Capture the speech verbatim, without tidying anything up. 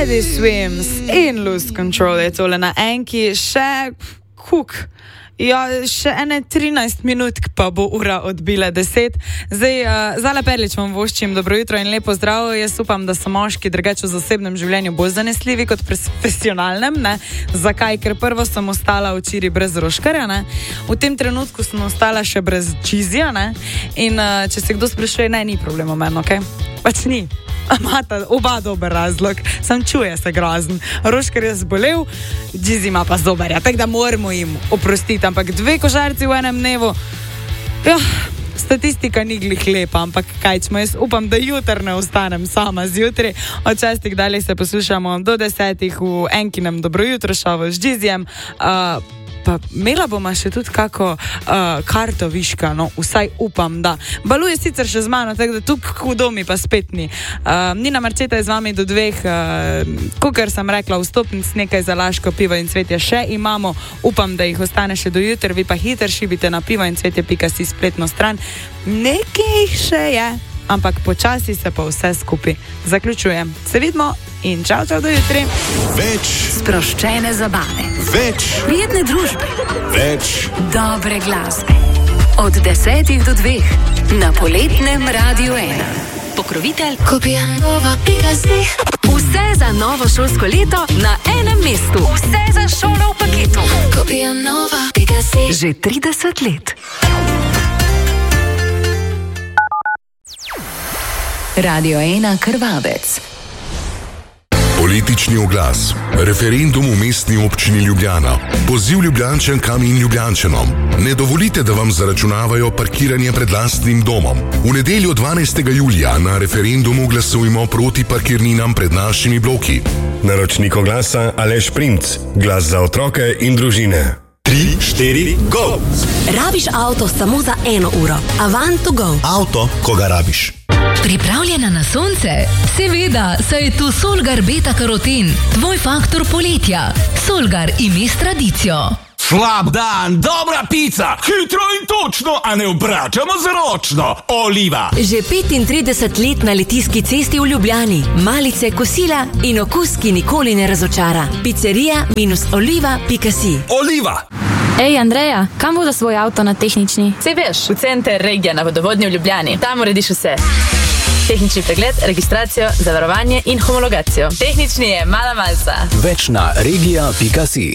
Teddy Swims in Lose Control je tole na enki, še kuk. Ja, še ene trinajst minut, pa bo ura odbila deset. Zdaj, uh, Zala Perlič vam voščim dobro jutro in lepo zdravo. Jaz upam, da so moški drugače v zasebnem življenju bolj zanesljivi kot profesionalnem, ne? Zakaj? Ker prvo sem ostala včeraj brez roškarja, ne? V tem trenutku sem ostala še brez čizija, ne? In uh, če se kdo sprašuje, ne, ni problem o meni, okej? Okay? Pač ni. Imata oba dober razlog, sam čuje se grozen. Roškar je zbolel, Džizi ima pa zobarja, tako da moramo jim oprostiti, ampak dve košarci v enem dnevu, ja, statistika ni glih lepa, ampak kaj čmo, jaz upam, da jutr ne ostanem sama zjutraj. Od šestih dalje se poslušamo do desetih v enkinem Dobro jutro šovu z Džizijem. Uh, Pa imela bomo še tudi kako uh, karto viška, no, vsaj upam, da. Balu je sicer še z mano, tako da tukaj v domi pa spet ni. Uh, Nina Marčeta je z vami do dveh, uh, kakor sem rekla, vstopnic nekaj za Laško pivo in cvetje še imamo. Upam, da jih ostane še do jutr, vi pa hiter šibite na pivo in cvetje pika si spletno stran. Nekaj jih še je, ampak počasi se pa vse skupaj zaključujem. Se vidimo in čau, čau do jutri. Več sproščene zabave, več prijetne družbe, več dobre glasbe. Od desetih do dveh na poletnem Radiu ena. Pokrovitelj Kopijanova pika si. Vse za novo šolsko leto na enem mestu. Vse za šolo v paketu. Kopijanova pika si. Že trideset let. Radio ena Krvavec. Politični oglas. Referendum v mestni občini Ljubljana. Poziv Ljubljančankam in Ljubljančanom. Ne dovolite, da vam zaračunavajo parkiranje pred lastnim domom. V nedeljo dvanajstega julija na referendumu glasujmo proti parkirninam pred našimi bloki. Naročnik oglasa Aleš Primc. Glas za otroke in družine. Tri, štiri, go! Rabiš avto samo za eno uro. Avant to go. Avto, ko ga rabiš. Pripravljena na sonce? Seveda, saj je tu Solgar Beta Karoten, tvoj faktor poletja. Solgar ime s tradicijo. Slab dan, dobra pica, hitro in točno, a ne obračamo z ročno. Oliva. Že petintrideset let na Litijski cesti v Ljubljani. Malice, kosila in okus, ki nikoli ne razočara. Pizzerija minus oliva pika si. Oliva. Ej, Andreja, kam voda svoj avto na tehnični? Sej veš, v center regija na vodovodnji v Ljubljani. Tam urediš vse. Tehnični pregled, registracijo, zavarovanje in homologacijo. Tehnični je mala malca. Več na regija pika si.